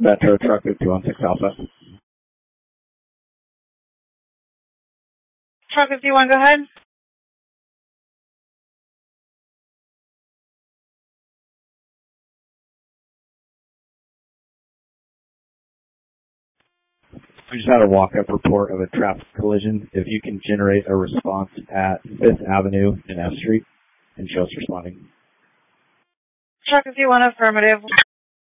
Metro Truck 216 Alpha. Truck 51, go ahead. We just had a walk-up report of a traffic collision. If you can generate a response at 5th Avenue and F Street, and show us responding. Truck 51, affirmative.